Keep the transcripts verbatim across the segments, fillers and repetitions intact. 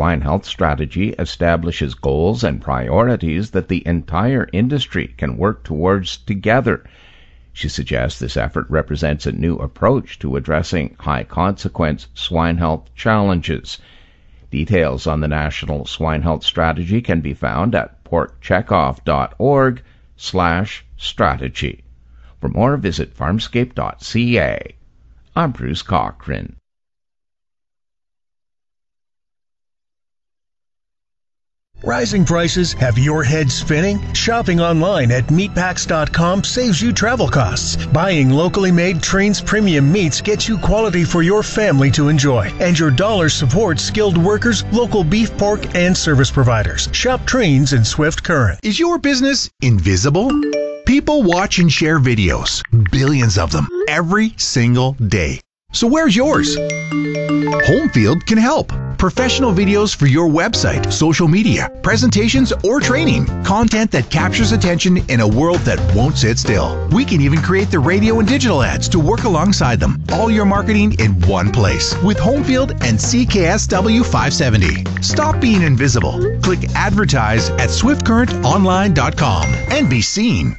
swine health strategy establishes goals and priorities that the entire industry can work towards together. She suggests this effort represents a new approach to addressing high-consequence swine health challenges. Details on the National Swine Health Strategy can be found at porkcheckoff.org slash strategy. For more, visit farmscape dot c a. I'm Bruce Cochran. Rising prices have your head spinning? Shopping online at meatpacks dot com saves you travel costs. Buying locally made Trains premium meats gets you quality for your family to enjoy. And your dollars support skilled workers, local beef, pork, and service providers. Shop Trains in Swift Current. Is your business invisible? People watch and share videos, billions of them, every single day. So where's yours? Homefield can help. Professional videos for your website, social media, presentations, or training. Content that captures attention in a world that won't sit still. We can even create the radio and digital ads to work alongside them. All your marketing in one place with Homefield and C K S W five seventy. Stop being invisible. Click advertise at swift current online dot com and be seen.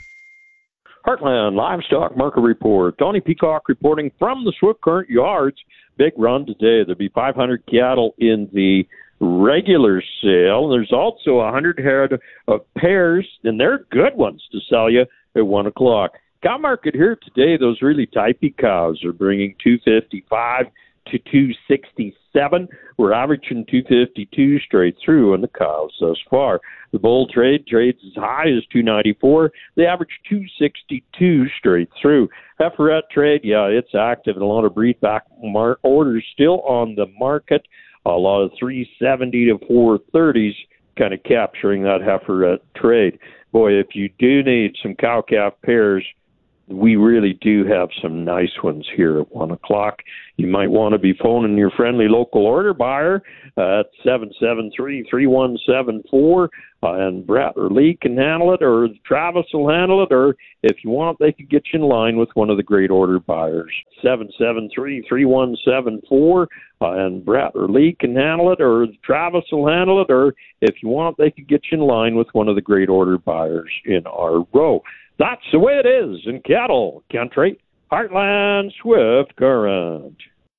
Heartland Livestock Market Report. Tony Peacock reporting from the Swift Current Yards. Big run today. There'll be five hundred cattle in the regular sale. There's also one hundred head of pairs, and they're good ones to sell you at one o'clock. Cow market here today, those really typey cows are bringing two fifty-five to two sixty-seven. We're averaging two fifty-two straight through on the cows thus far. The bull trade trades as high as two ninety-four. They average two sixty-two straight through. Heiferette trade, yeah, it's active. And a lot of breed back mar- orders still on the market. A lot of three seventy to four thirties kind of capturing that heiferette trade. Boy, if you do need some cow-calf pairs, we really do have some nice ones here at one o'clock. You might want to be phoning your friendly local order buyer uh, at seven seven three, three one seven four, uh, and Brett or Lee can handle it, or Travis will handle it, or if you want, they can get you in line with one of the great order buyers. seven seven three, three one seven four, uh, and Brett or Lee can handle it, or Travis will handle it, or if you want, they can get you in line with one of the great order buyers in our row. That's the way it is in cattle country. Heartland Swift Current.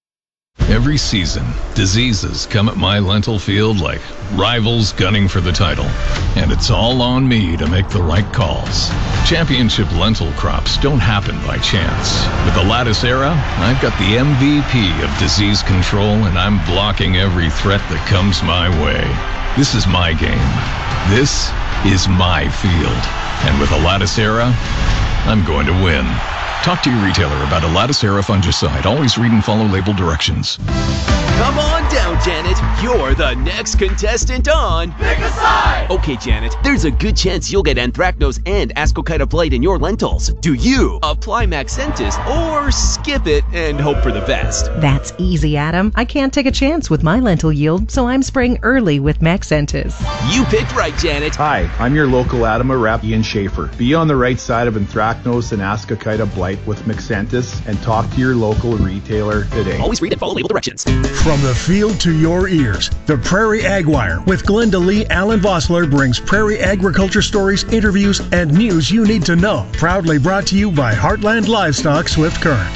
Every season, diseases come at my lentil field like rivals gunning for the title. And it's all on me to make the right calls. Championship lentil crops don't happen by chance. With the Lattice Era, I've got the M V P of disease control, and I'm blocking every threat that comes my way. This is my game. This is my field. And with a Lattice Era, I'm going to win. Talk to your retailer about a Lattice Era fungicide. Always read and follow label directions. Come on down, Janet. You're the next contestant on Pick a Side! Okay, Janet, there's a good chance you'll get anthracnose and ascochyta blight in your lentils. Do you apply Maxentis or skip it and hope for the best? That's easy, Adam. I can't take a chance with my lentil yield, so I'm spraying early with Maxentis. You picked right, Janet. Hi, I'm your local Adama rep, Ian Schaefer. Be on the right side of anthracnose and ascochyta blight with Maxentis and talk to your local retailer today. Always read and follow label directions. From the field to your ears, the Prairie Ag Wire with Glenda Lee Allen Vossler brings prairie agriculture stories, interviews, and news you need to know. Proudly brought to you by Heartland Livestock Swift Current.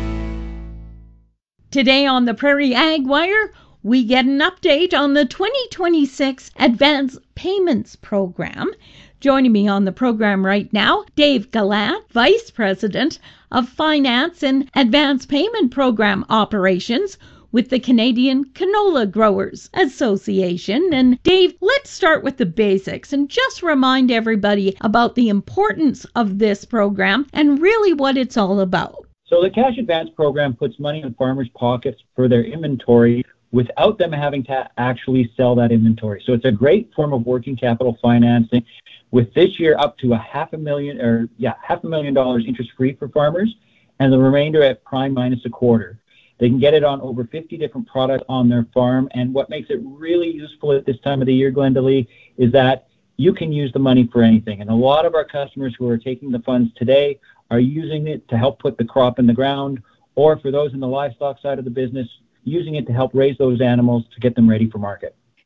Today on the Prairie Ag Wire, we get an update on the twenty twenty-six Advance Payments Program. Joining me on the program right now, Dave Gallant, Vice President of Finance and Advance Payment Program Operations with the Canadian Canola Growers Association. And Dave, let's start with the basics and just remind everybody about the importance of this program and really what it's all about. So the Cash Advance program puts money in farmers' pockets for their inventory without them having to actually sell that inventory. So it's a great form of working capital financing, with this year up to a half a million or yeah, half a million dollars interest-free for farmers, and the remainder at prime minus a quarter. They can get it on over fifty different products on their farm, and what makes it really useful at this time of the year, Glenda Lee, is that you can use the money for anything. And a lot of our customers who are taking the funds today are using it to help put the crop in the ground, or for those in the livestock side of the business, using it to help raise those animals to get them ready for market.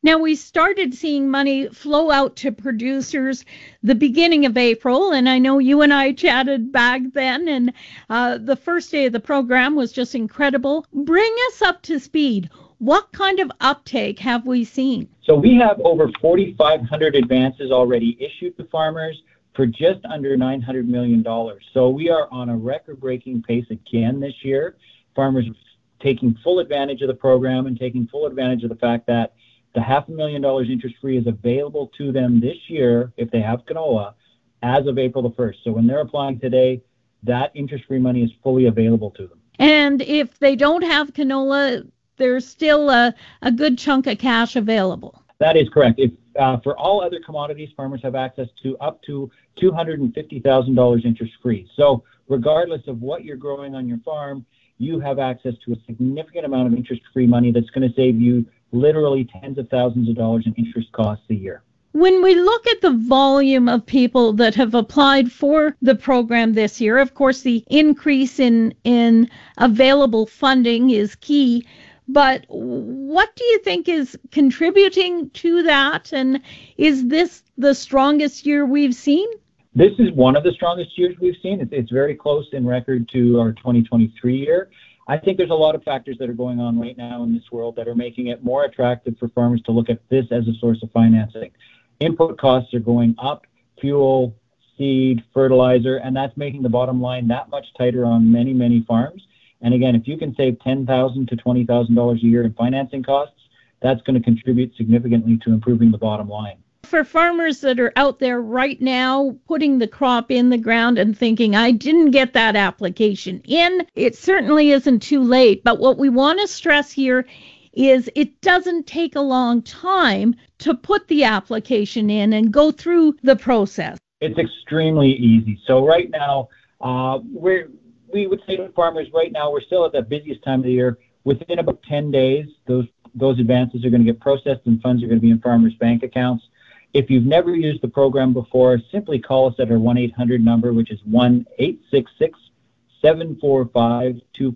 Now, we started seeing money flow out to producers the beginning of April, and I know you and I chatted back then, and uh, the first day of the program was just incredible. Bring us up to speed. What kind of uptake have we seen? So we have over forty-five hundred advances already issued to farmers for just under nine hundred million dollars. So we are on a record-breaking pace again this year. Farmers are taking full advantage of the program and taking full advantage of the fact that the half a million dollars interest-free is available to them this year if they have canola as of April the first. So when they're applying today, that interest-free money is fully available to them. And if they don't have canola, there's still a, a good chunk of cash available. That is correct. If, uh, for all other commodities, farmers have access to up to two hundred fifty thousand dollars interest-free. So regardless of what you're growing on your farm, you have access to a significant amount of interest-free money that's going to save you literally tens of thousands of dollars in interest costs a year. When we look at the volume of people that have applied for the program this year, of course, the increase in, in available funding is key. But what do you think is contributing to that? And is this the strongest year we've seen? This is one of the strongest years we've seen. It's, it's very close in record to our twenty twenty-three year. I think there's a lot of factors that are going on right now in this world that are making it more attractive for farmers to look at this as a source of financing. Input costs are going up, fuel, seed, fertilizer, and that's making the bottom line that much tighter on many, many farms. And again, if you can save ten thousand dollars to twenty thousand dollars a year in financing costs, that's going to contribute significantly to improving the bottom line. For farmers that are out there right now putting the crop in the ground and thinking, I didn't get that application in, it certainly isn't too late. But what we want to stress here is it doesn't take a long time to put the application in and go through the process. It's extremely easy. So right now, uh, we're, we would say to farmers right now, we're still at the busiest time of the year. Within about ten days, those, those advances are going to get processed and funds are going to be in farmers' bank accounts. If you've never used the program before, simply call us at our one eight hundred number, which is one eight six six, seven four five, two